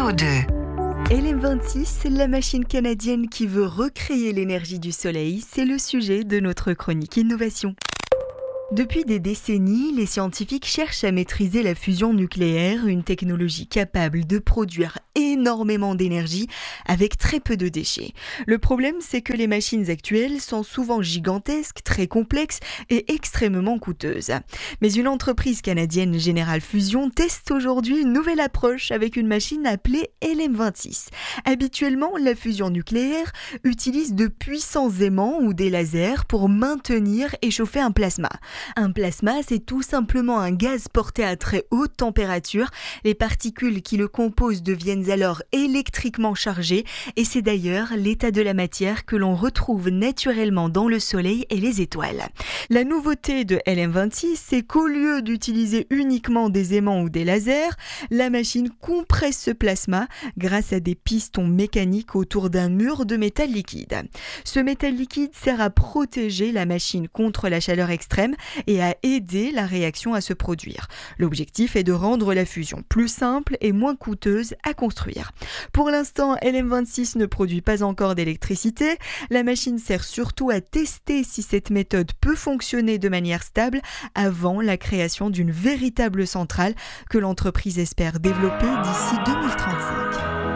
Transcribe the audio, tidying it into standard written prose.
CO2. LM26, la machine canadienne qui veut recréer l'énergie du soleil, c'est le sujet de notre chronique Innovation. Depuis des décennies, les scientifiques cherchent à maîtriser la fusion nucléaire, une technologie capable de produire énormément d'énergie avec très peu de déchets. Le problème, c'est que les machines actuelles sont souvent gigantesques, très complexes et extrêmement coûteuses. Mais une entreprise canadienne, General Fusion, teste aujourd'hui une nouvelle approche avec une machine appelée LM26. Habituellement, la fusion nucléaire utilise de puissants aimants ou des lasers pour maintenir et chauffer un plasma. Un plasma, c'est tout simplement un gaz porté à très haute température. Les particules qui le composent deviennent alors électriquement chargées et c'est d'ailleurs l'état de la matière que l'on retrouve naturellement dans le Soleil et les étoiles. La nouveauté de LM26, c'est qu'au lieu d'utiliser uniquement des aimants ou des lasers, la machine compresse ce plasma grâce à des pistons mécaniques autour d'un mur de métal liquide. Ce métal liquide sert à protéger la machine contre la chaleur extrême et à aider la réaction à se produire. L'objectif est de rendre la fusion plus simple et moins coûteuse à construire. Pour l'instant, LM26 ne produit pas encore d'électricité. La machine sert surtout à tester si cette méthode peut fonctionner de manière stable avant la création d'une véritable centrale que l'entreprise espère développer d'ici 2035.